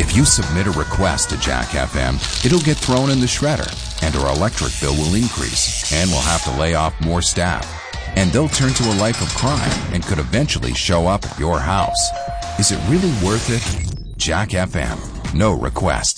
If you submit a request to Jack FM, it'll get thrown in the shredder, and our electric bill will increase, and we'll have to lay off more staff. And they'll turn to a life of crime and could eventually show up at your house. Is it really worth it? Jack FM. No requests.